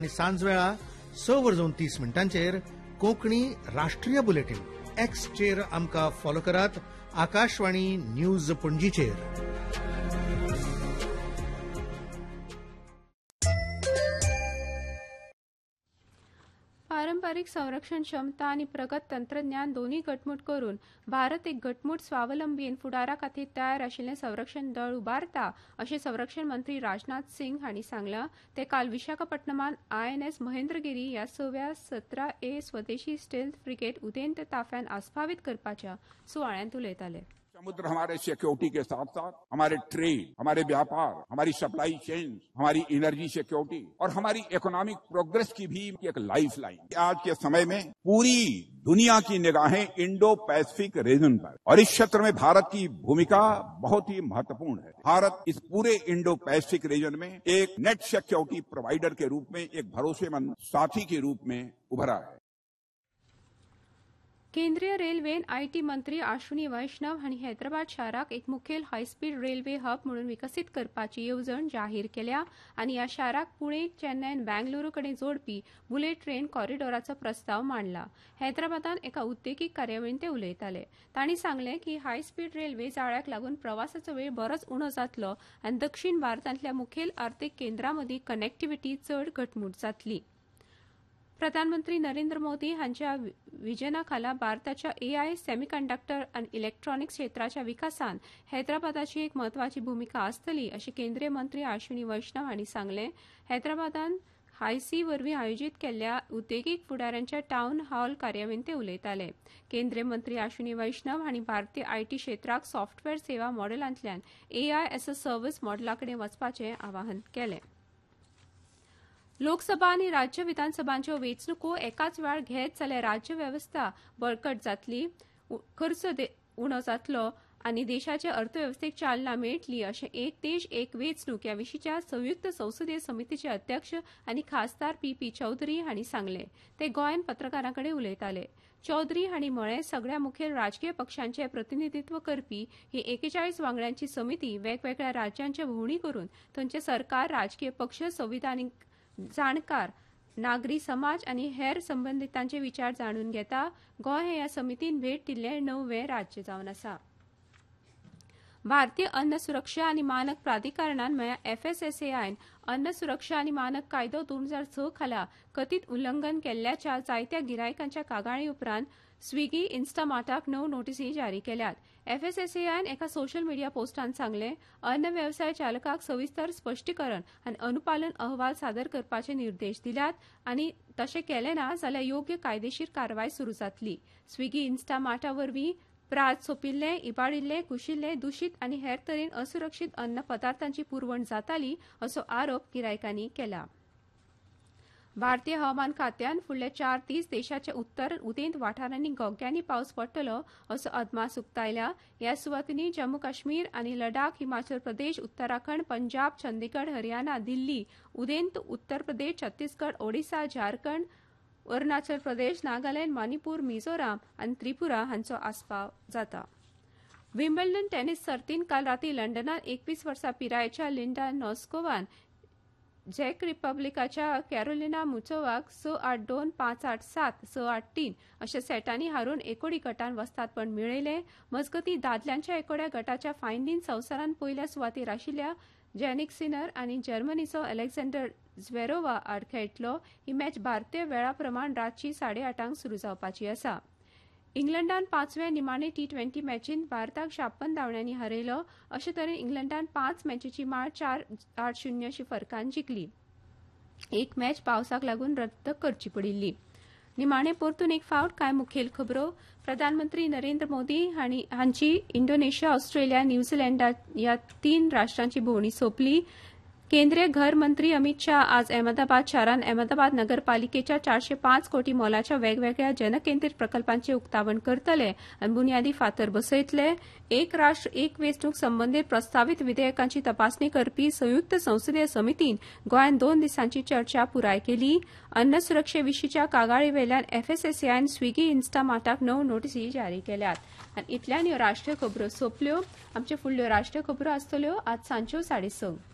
आणि सांजवेळा 6:30 कोंकणी राष्ट्रीय बुलेटिन एक्सचेर आमकां फॉलो करात. आकाशवाणी न्यूज पणजीचेर. पारंपरिक संरक्षण क्षमता आणि प्रगत तंत्रज्ञान दोन्ही घटमूट करून भारत एक घटमूट स्वावलंबी फुडारा खातीर तयार आशिल्लें संरक्षण दळ उबारता अशें संरक्षण मंत्री राजनाथ सिंग हांणी सांगलां. ते काल विशाखापट्टणमांत INS महेंद्रगिरी ह्या 6व्या 17A स्वदेशी स्टेल्थ फ्रिगेट उदेंत ताफ्यान आस्पावीत करपाच्या सुवाळ्यांत उलयताले. समुद्र हमारे सिक्योरिटी के साथ साथ हमारे ट्रेड, हमारे व्यापार, हमारी सप्लाई चेन, हमारी एनर्जी सिक्योरिटी और हमारी इकोनॉमिक प्रोग्रेस की भी एक लाइफ लाइन. आज के समय में पूरी दुनिया की निगाहें इंडो पैसिफिक रीजन पर और इस क्षेत्र में भारत की भूमिका बहुत ही महत्वपूर्ण है. भारत इस पूरे इंडो पैसिफिक रीजन में एक नेट सिक्योरिटी प्रोवाइडर के रूप में एक भरोसेमंद साथी के रूप में उभरा है. केंद्रीय रेल्वेन IT मंत्री अश्विनी वैष्णव हांणी हैदराबाद शाराक एक मुखेल हायस्पीड रेल्वे हब म्हणून विकसीत करपाची येवजण जाहीर केल्या आनी ह्या शाराक पुणे, चेन्नय आनी बेंगलुरू कडेन जोडपी बुलेट ट्रेन कॉरिडॉराचो प्रस्ताव मांडला. हैदराबादांत एका उद्देगीक कार्यावळींत ते उलयताले. तांणी सांगलें की हायस्पीड रेल्वे जाळ्याक लागून प्रवासाचो वेळ बरोच उणो जातलो आनी दक्षिण भारतांतल्या मुखेल आर्थीक केंद्रां मदीं कनेक्टिव्हिटी चड घटमूट जातली. प्रधानमंत्री नरेंद्र मोदी हांच्या विजना खाला भारताच्या AI, सेमीकंडक्टर आनी इलेक्ट्रॉनिक्स क्षेत्राच्या विकासान हैदराबादाची एक म्हत्वाची भूमिका आसतली अशें केंद्रीय मंत्री अश्विनी वैष्णव हांणी सांगलें. हैदराबादांत हायसी वरवीं आयोजीत केल्ल्या उद्देगीक फुडाऱ्यांच्या टावन हॉल कार्यावळींत ते उलयताले. केंद्रीय मंत्री अश्विनी वैष्णव हांणी भारतीय IT क्षेत्राक सॉफ्टवेअर सेवा मॉडेलांतल्यान AI एज अ सर्व्हिस मॉडेलाकडेन वचपाचें आवाहन केलें. लोकसभा आनी राज्य विधानसभांच्यो वेंचणुको एकाच वेळार घेत जाल्यार राज्य वेवस्था बळकट जातली, खर्च उणो जातलो आनी देशाचे अर्थवेवस्थेक चालना मेळटली अशें एक देश एक वेंचणूक ह्या विशींच्या संयुक्त संसदीय समितीचे अध्यक्ष आनी खासदार PP चौधरी हांणी सांगलें. ते गोंयांत पत्रकारां कडेन उलयताले. चौधरी हांणी म्हळें, सगळ्या मुखेल राजकीय पक्षांचें प्रतिनिधीत्व करपी ही 41 वांगड्यांची समिती वेगवेगळ्या राज्यांचे भोंवडी करून थंयचे सरकार, राजकीय पक्ष, संविधानीक जाणकार, नागरी समाज आनी हेर संबंधितांचे विचार जाणून घेता. गोंय हे ह्या समितीन भेट दिल्ले 9वें राज्य जावन आसा. भारतीय अन्न सुरक्षा आनी मानक प्राधिकरणान म्हळ्यार FSSAIन अन्न सुरक्षा आनी मानक कायदो 2006 खाला कथीत उल्लंघन केल्ल्याच्या जायत्या गिरायकांच्या कागाळी उपरांत स्विगी, इन्स्टामार्टाक 9 नोटीसी जारी केल्यात. FSSAIन एका सोशल मिडिया पोस्टांत सांगलें, अन्न वेवसाय चालकाक सविस्तर स्पश्टीकरण आनी अनुपालन अहवाल सादर करपाचे निर्देश दिल्यात आनी तशें केलें ना जाल्यार योग्य कायदेशीर कारवाय सुरू जातली. स्विगी, इन्स्टामार्टा वरवीं प्रात सोपिल्ले, इबाडिल्ले, कुशिल्ले, दूषित आनी हेर तरेन असुरक्षीत अन्न पदार्थांची पुरवण जाताली असो आरोप गिरायकांनी केला. भारतीय हवामान खात्यान फुडले 4 दीस देशाच्या उत्तर उदेंत वाठारांनी गोग्यांनी पावस पडटलो असो अदमास उक्तायला. ह्या सुवातींनी जम्मू काश्मीर आनी लडाख, हिमाचल प्रदेश, उत्तराखंड, पंजाब, चंदीगड, हरियाणा, दिल्ली, उदेंत उत्तर प्रदेश, छत्तीसगड, ओडिशा, झारखंड, अरुणाचल प्रदेश, नागालँड, मणिपूर, मिझोराम आनी त्रिपुरा हांचो आस्पाव जाता. विम्बल्डन टेनिस सर्तींत काल रातीं लंडनांत 21 वर्सां पिरायेच्या लिंडा नॉस्कोवान झॅक रिपब्लिकाच्या कॅरोलिना मुचोवाक 6-8, 2, 5-8, 7, 6-8, 3 अशा सेटांनी हारून एकोडी गटांत वस्तादपण मेळयलें. मजगतीं दादल्यांच्या एकोड्या गटाच्या फायनलींत संवसारांत पयल्या सुवातेर आशिल्ल्या जॅनिक सिनर आनी जर्मनीचो अलेक्झांडर झ्वेरोवा आड खेळटलो. ही मॅच भारतीय वेळा प्रमाण रातची 8:30 सुरू जावपाची आसा. इंग्लंडान 5व्या निमाणे T20 मॅचींत भारताक 56 धांवड्यांनी हारयलो. अशे तरेन इंग्लंडान 5 मॅचीची माळ 4-8-0 अशी फरकान जिखली. एक मॅच पावसाक लागून रद्द करची पडिल्ली. निमाणे परतून एक फावट कांय मुखेल खबरो. प्रधानमंत्री नरेंद्र मोदी हांची इंडोनेशिया, ऑस्ट्रेलिया, न्यूझीलंड ह्या 3 राष्ट्रांची भोंवडी सोंपली. केंद्रीय घर मंत्री अमित शाह आज अहमदाबाद शारान अहमदाबाद नगरपालिकेच्या 405 कोटी मोलाच्या वेगवेगळ्या जनकेंद्रीत प्रकल्पांचे उक्तावण करतले आनी बुन्यादी फातर बसयतले. एक राष्ट्र एक वेंचणूक संबंदीत प्रस्तावित विधेयकांची तपासणी करपी संयुक्त संसदीय समितीन गोंयांत 2 दिसांची चर्चा पुराय केली. अन्न सुरक्षे विशींच्या कागाळी वेल्यान FSSAIन स्विगी, इन्स्टामार्टाक 9 नोटीसी जारी केल्यात. आनी इतल्यान ह्यो राष्ट्रीय खबरो सोंपल्यो. आमच्यो फुडल्यो राष्ट्रीय खबरो आसतल्यो आज सांजच्यो 6:30.